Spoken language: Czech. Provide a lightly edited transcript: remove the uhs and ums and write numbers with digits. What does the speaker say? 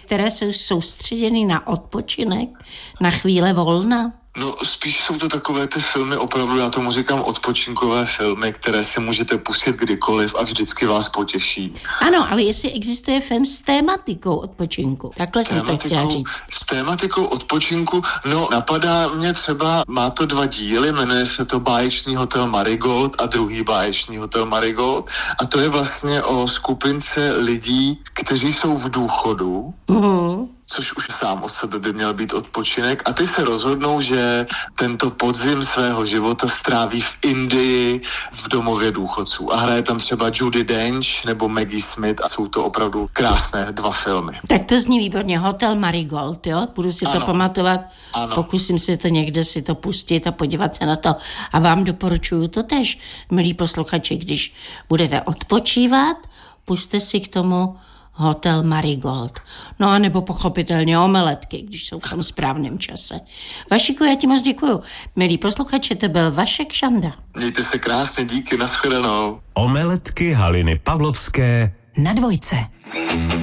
které jsou soustředěny na odpočinek, na chvíle volna? No, spíš jsou to takové ty filmy, opravdu já tomu říkám odpočinkové filmy, které si můžete pustit kdykoliv a vždycky vás potěší. Ano, ale jestli existuje film s tématikou odpočinku, takhle jsem to chtěla říct. S tématikou odpočinku, no napadá mě třeba, má to 2 díly, jmenuje se to Báječný hotel Marigold a druhý Báječný hotel Marigold a to je vlastně o skupince lidí, kteří jsou v důchodu, což už sám o sebe by měl být odpočinek a ty se rozhodnou, že tento podzim svého života stráví v Indii v domově důchodců a hraje tam třeba Judi Dench nebo Maggie Smith a jsou to opravdu krásné 2 filmy. Tak to zní výborně, Hotel Marigold, jo? Budu si to pamatovat, pokusím si to někde si to pustit a podívat se na to a vám doporučuju to tež, milí posluchači, když budete odpočívat, pusťte si k tomu Hotel Marigold. No a nebo pochopitelně omeletky, když jsou v tom správném čase. Vašiku, já ti moc děkuju. Milí posluchači, to byl Vašek Šanda. Mějte se krásně, díky, nashledanou. Omeletky Haliny Pavlovské na Dvojce.